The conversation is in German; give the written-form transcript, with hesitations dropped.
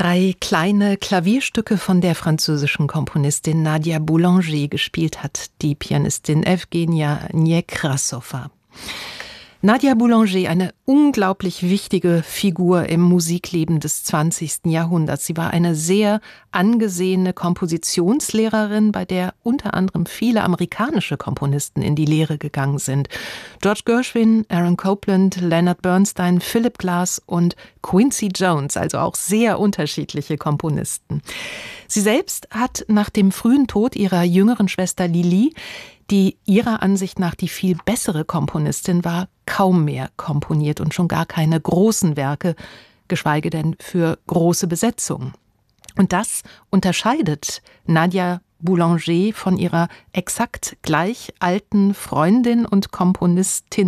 3 kleine Klavierstücke von der französischen Komponistin Nadia Boulanger gespielt hat die Pianistin Evgenia Nekrassowa. Nadia Boulanger, eine unglaublich wichtige Figur im Musikleben des 20. Jahrhunderts. Sie war eine sehr angesehene Kompositionslehrerin, bei der unter anderem viele amerikanische Komponisten in die Lehre gegangen sind. George Gershwin, Aaron Copland, Leonard Bernstein, Philip Glass und Quincy Jones, also auch sehr unterschiedliche Komponisten. Sie selbst hat nach dem frühen Tod ihrer jüngeren Schwester Lili, die ihrer Ansicht nach die viel bessere Komponistin war, kaum mehr komponiert und schon gar keine großen Werke, geschweige denn für große Besetzungen. Und das unterscheidet Nadia Boulanger von ihrer exakt gleich alten Freundin und Komponistin